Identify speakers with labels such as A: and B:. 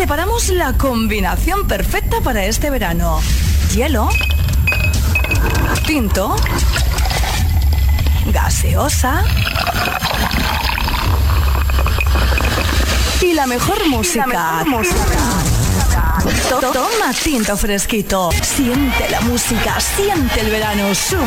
A: preparamos la combinación perfecta para este verano. Hielo, tinto, gaseosa y la mejor música. Toma tinto fresquito. Siente la música, siente el verano.